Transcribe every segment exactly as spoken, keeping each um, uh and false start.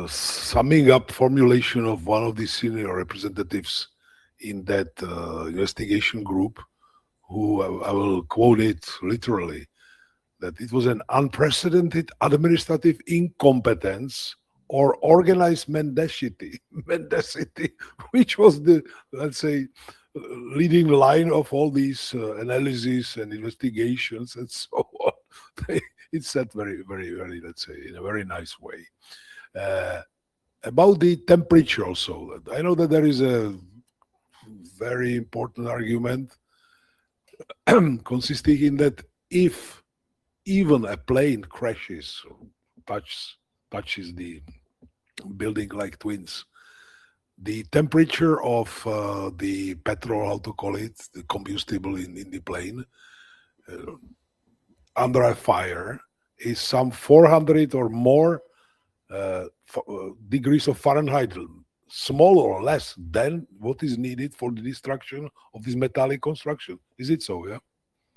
uh, summing up formulation of one of the senior representatives in that uh, investigation group, who I, I will quote it literally, that it was an unprecedented administrative incompetence or organized mendacity, mendacity, which was the, let's say, uh, leading line of all these uh, analyses and investigations and so on. It's said very, very, very, let's say, in a very nice way. Uh, about the temperature also, I know that there is a very important argument consisting in that if even a plane crashes, touches, touches the building like twins, the temperature of uh, the petrol, how to call it, the combustible in, in the plane, uh, under a fire is some four hundred or more uh, f- uh, degrees of Fahrenheit, smaller or less than what is needed for the destruction of this metallic construction. Is it so? Yeah.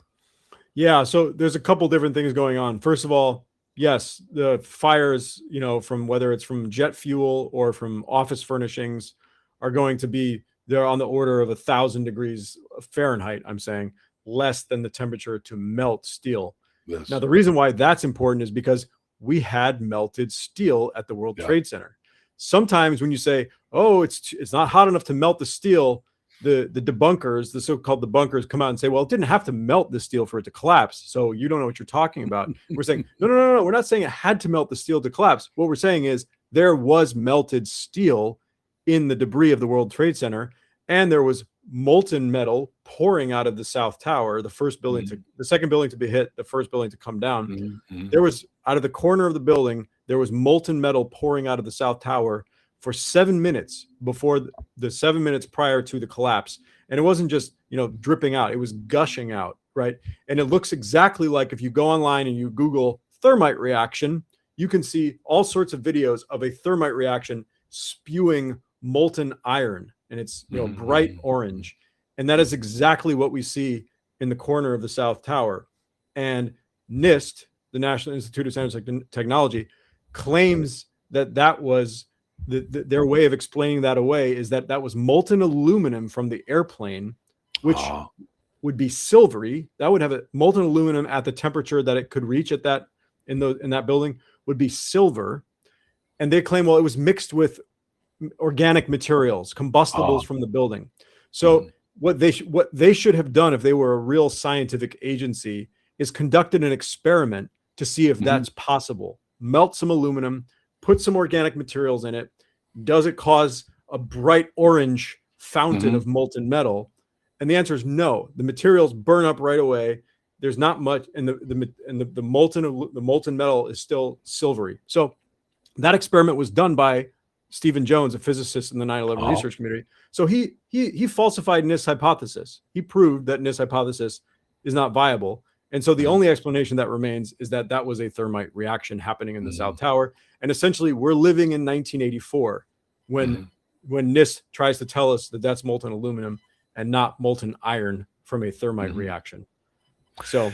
Yeah, so there's a couple different things going on. First of all, yes, the fires, you know, from whether it's from jet fuel or from office furnishings are going to be, they're on the order of a thousand degrees Fahrenheit, I'm saying, less than the temperature to melt steel. Yes. Now, the reason why that's important is because we had melted steel at the World Yeah. Trade Center. Sometimes when you say, oh, it's it's not hot enough to melt the steel, the, the debunkers, the so-called debunkers come out and say, well, it didn't have to melt the steel for it to collapse. So you don't know what you're talking about. We're saying, no, no, no, no. We're not saying it had to melt the steel to collapse. What we're saying is there was melted steel in the debris of the World Trade Center, and there was molten metal pouring out of the South Tower, the first building Mhm. to the second building to be hit, the first building to come down. Mhm. There was out of the corner of the building, there was molten metal pouring out of the South Tower for seven minutes before the, the seven minutes prior to the collapse. And it wasn't just, you know, dripping out, it was gushing out, right? And it looks exactly like if you go online and you Google thermite reaction, you can see all sorts of videos of a thermite reaction spewing molten iron, and it's, you know, Mhm. bright orange. And that is exactly what we see in the corner of the South Tower. And NIST, the National Institute of Scientific Technology, claims that that was the, the, their way of explaining that away is that that was molten aluminum from the airplane, which Ah. would be silvery. That would have a molten aluminum at the temperature that it could reach at that in the in that building would be silver. And they claim, well, it was mixed with organic materials, combustibles Ah. from the building. So Mhm. what they sh- what they should have done if they were a real scientific agency is conducted an experiment to see if Mhm. that's possible. Melt some aluminum, put some organic materials in it. Does it cause a bright orange fountain Mhm. of molten metal? And the answer is no. The materials burn up right away. There's not much, and the the and the, the molten the molten metal is still silvery. So that experiment was done by Stephen Jones, a physicist in the nine eleven Ah. research community. So he he he falsified NIST's hypothesis. He proved that NIST's hypothesis is not viable. And so the Mhm. only explanation that remains is that that was a thermite reaction happening in the Mhm. South Tower. And essentially, we're living in nineteen eighty-four when Mhm. when NIST tries to tell us that that's molten aluminum and not molten iron from a thermite Mhm. reaction. So go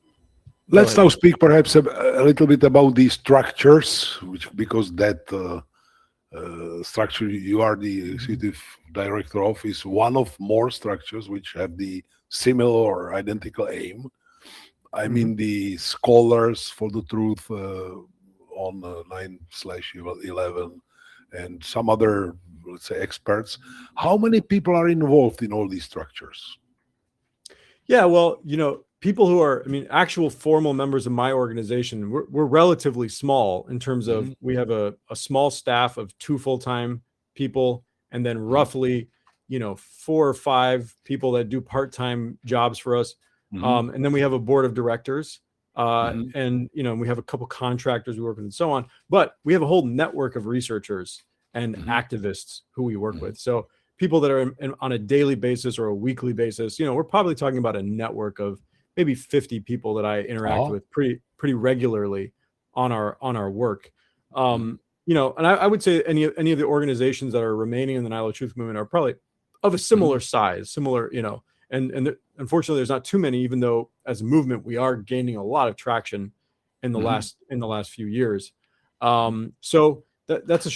Let's ahead. now speak perhaps a, a little bit about the structures, which because that uh, uh, structure you are the executive director of is one of more structures which have the similar or identical aim. I Mhm. mean the scholars for the truth uh, on uh, nine slash eleven and some other, let's say, experts. How many people are involved in all these structures? Yeah, well, you know, people who are, I mean, actual formal members of my organization, we're, we're relatively small in terms of Mhm. we have a, a small staff of two full-time people, and then Mhm. roughly, you know, four or five people that do part-time jobs for us. Mhm. Um, and then we have a board of directors, uh, Mhm. and, you know, we have a couple contractors we work with and so on. But we have a whole network of researchers and Mhm. activists who we work Mhm. with. So people that are in, in, on a daily basis or a weekly basis, you know, we're probably talking about a network of maybe fifty people that I interact Oh. with pretty pretty regularly on our on our work. Mhm. Um, you know, and I, I would say any any of the organizations that are remaining in the Nilo Truth movement are probably of a Mhm. similar size, similar, you know, and and the, unfortunately there's not too many, even though as a movement we are gaining a lot of traction in the Mhm. last in the last few years. Mhm. Um, so that, that's a